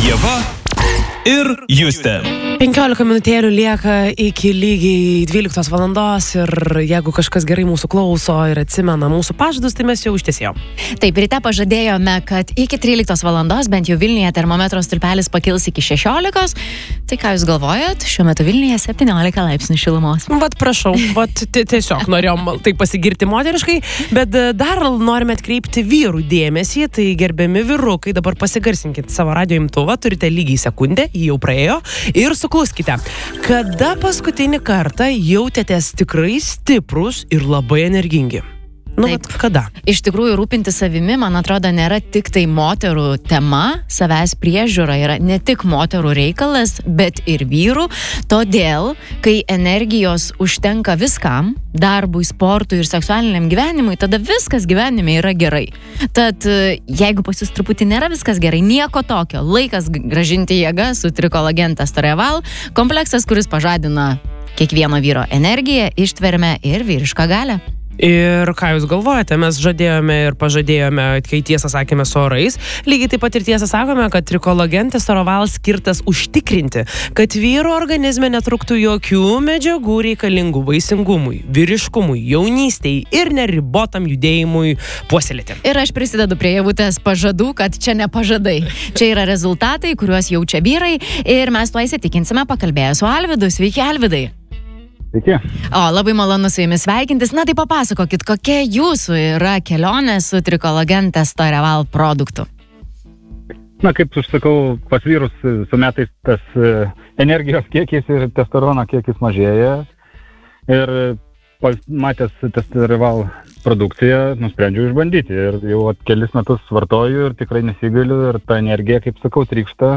Ieva ir Justė. 15 minutėlių lieka iki lygiai 12 valandos ir jeigu kažkas gerai mūsų klauso ir atsimena mūsų pažadus, tai mes jau ištiesėjom. Taip, ryte pažadėjome, kad iki 13 valandos bent jau Vilniuje termometro stulpelis pakils iki 16. Tai ką jūs galvojat? Šiuo metu Vilniuje 17 laipsnių šilumos. Vat prašau, tiesiog norėjom tai pasigirti moteriškai, bet dar norime atkreipti vyrų dėmesį, tai gerbiami vyrukai, dabar pasigarsinkit savo radijo imtuvą, turite lygiai sekundę, jį jau praėjo ir sukluskite. Kada paskutinį kartą jautėtės tikrai stiprus ir labai energingi? Taip. Kada? Iš tikrųjų, rūpinti savimi, man atrodo, nėra tik tai moterų tema, savęs priežiūra yra ne tik moterų reikalas, bet ir vyrų. Todėl, kai energijos užtenka viskam, darbui, sportui ir seksualiniam gyvenimui, tada viskas gyvenime yra gerai. Tad, jeigu pas jūs truputį nėra viskas gerai, nieko tokio. Laikas gražinti jėgą su Trikolagent Storeval, kompleksas, kuris pažadina kiekvieno vyro energiją, ištvermę ir vyrišką galią. Ir ką jūs galvojate, mes žadėjome ir pažadėjome, kai tiesą sakėme su orais, lygiai taip pat ir tiesą sakome, kad Trikolagent Storeval skirtas užtikrinti, kad vyro organizme netrūktų jokių medžiagų reikalingų vaisingumui, vyriškumui, jaunystei ir neribotam judėjimui puoselėti. Ir aš prisidedu prie Ievutės pažadų, kad čia ne pažadai. Čia yra rezultatai, kuriuos jaučia vyrai ir mes tuo įsitikinsime pakalbėję su Alvydu. Sveiki, Alvydai. Sveiki. Labai malonu su jumis sveikintis. Na tai papasakokit, kokia jūsų yra kelionė su Trikolagent Storeval produktu? Na, kaip aš sakau, pas vyrus su metais tas energijos kiekis ir testosterono kiekis mažėja. Ir matęs Storeval produkciją, nusprendžiau išbandyti. Ir jau kelis metus vartoju ir tikrai nesigailiu ir ta energija, kaip sakau, trykšta.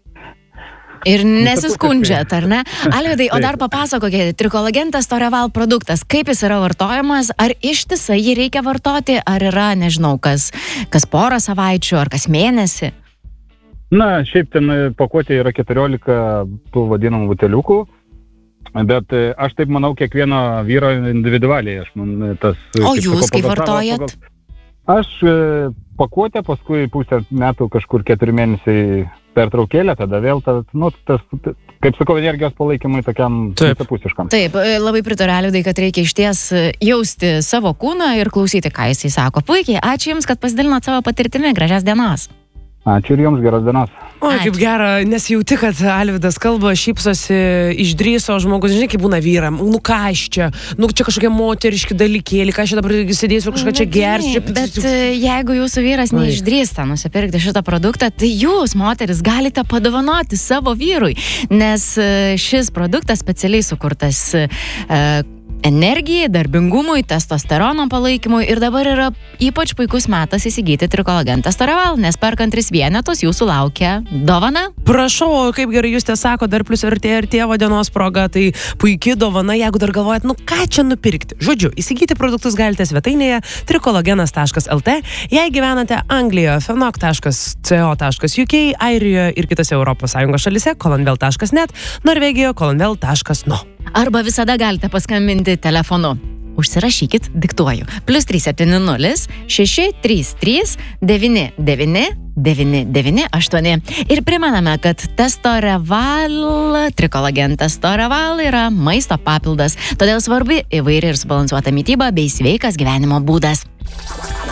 Ir nesiskundžiat, ar ne? Alvydai, o dar papasakokite, Trikolagent Storeval produktas, kaip jis yra vartojamas, ar ištisai jį reikia vartoti, ar yra, nežinau, kas porą savaičių, ar kas mėnesį? Na, šiaip ten pakuotė yra 14 tų vadinamų buteliukų, bet aš taip manau kiekvieno vyro individualiai. O jūs kaip vartojat? Aš pakuotę, paskui pusę metų kažkur 4 mėnesiai pertraukėlę, tada vėl kaip sakau, energijos palaikymui tokiam visapusiškam. Taip, labai pritariu Alvydai, kad reikia išties jausti savo kūną ir klausyti, ką jisai sako. Puikiai, ačiū Jums, kad pasidalinot savo patirtimi. Gražios dienos. Ačiū ir Jums, geros dienos. Oi, kaip gera, nes jauti, kad Alvydas kalba, šypsosi, išdrįso žmogus, žinai, kaip būna vyram. Nu ką aš čia? Nu čia kažkokie moteriški dalykėlį, ką aš čia dabar sėdėsiu, kažką čia gersiu. Bet jeigu jūsų vyras neišdrįsta nusipirkti šitą produktą, tai jūs, moteris, galite padovanoti savo vyrui, nes šis produktas specialiai sukurtas energijai, darbingumui, testosterono palaikymui ir dabar yra ypač puikus metas įsigyti Trikolagent Storeval, nes perkant 3 vienetus jūsų laukia dovana. Prašau, kaip gerai Justė sako, dar plus ir tėvo dienos proga, tai puikiai dovana, jeigu dar galvojat, nu ką čia nupirkti. Žodžiu, įsigyti produktus galite svetainėje trikolagenas.lt, jei gyvenate Anglijoje, fenok.co.uk, Airijoje ir kitose ES šalyse, colonvel.net, Norvegijoje, colonvel.no. Arba visada galite paskambinti telefonu. Užsirašykit, diktuoju. +370 633 99 998. Ir primename, kad Trikolagent Storeval yra maisto papildas. Todėl svarbi įvairi ir subalansuota mytyba bei sveikas gyvenimo būdas.